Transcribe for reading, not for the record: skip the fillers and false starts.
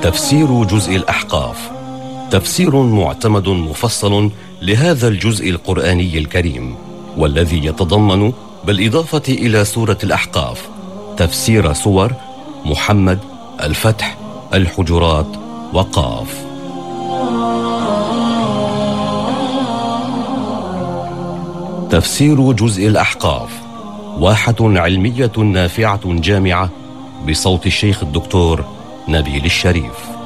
تفسير جزء الأحقاف، تفسير معتمد مفصل لهذا الجزء القرآني الكريم، والذي يتضمن بالإضافة إلى سورة الأحقاف تفسير سور محمد، الفتح، الحجرات، وقاف. تفسير جزء الأحقاف واحة علمية نافعة جامعة بصوت الشيخ الدكتور نبيل الشريف.